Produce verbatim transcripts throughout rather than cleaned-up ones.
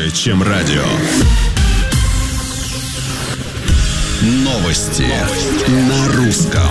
чем радио. Новости, Новости. на русском.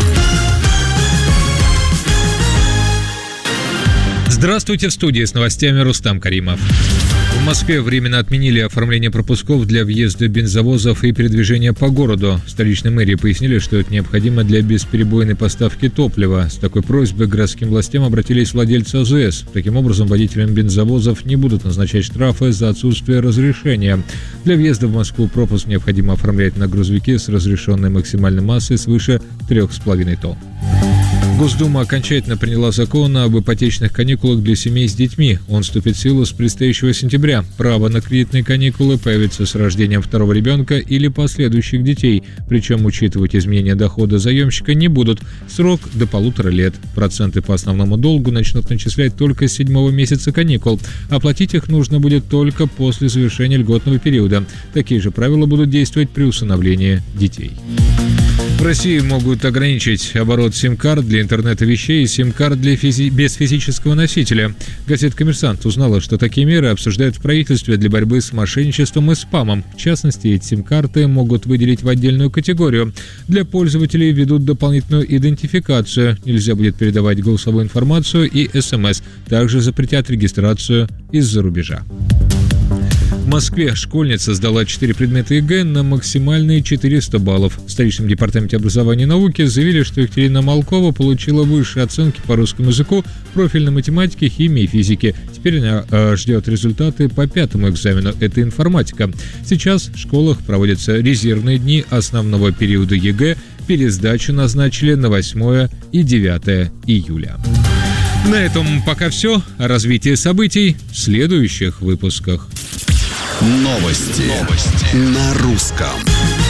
Здравствуйте, в студии с новостями Рустам Каримов. В Москве временно отменили оформление пропусков для въезда бензовозов и передвижения по городу. В столичной мэрии пояснили, что это необходимо для бесперебойной поставки топлива. С такой просьбой к городским властям обратились владельцы АЗС. Таким образом, водителям бензовозов не будут назначать штрафы за отсутствие разрешения. Для въезда в Москву пропуск необходимо оформлять на грузовике с разрешенной максимальной массой свыше трех с половиной тонн. Госдума окончательно приняла закон об ипотечных каникулах для семей с детьми. Он вступит в силу с предстоящего сентября. Право на кредитные каникулы появится с рождением второго ребенка или последующих детей. Причем учитывать изменения дохода заемщика не будут. Срок до полутора лет. Проценты по основному долгу начнут начислять только с седьмого месяца каникул. Оплатить их нужно будет только после завершения льготного периода. Такие же правила будут действовать при усыновлении детей. В России могут ограничить оборот сим-карт для интернета вещей и сим-карт для физи- без физического носителя. Газета «Коммерсант» узнала, что такие меры обсуждают в правительстве для борьбы с мошенничеством и спамом. В частности, эти сим-карты могут выделить в отдельную категорию. Для пользователей введут дополнительную идентификацию. Нельзя будет передавать голосовую информацию и СМС. Также запретят регистрацию из-за рубежа. В Москве школьница сдала четыре предмета ЕГЭ на максимальные четыреста баллов. В столичном департаменте образования и науки заявили, что Екатерина Малкова получила высшие оценки по русскому языку, профильной математике, химии и физике. Теперь она э, ждет результаты по пятому экзамену – это информатика. Сейчас в школах проводятся резервные дни основного периода ЕГЭ. Пересдачу назначили на восьмое и девятое июля. На этом пока все. О развитии событий в следующих выпусках. Новости, Новости. на русском.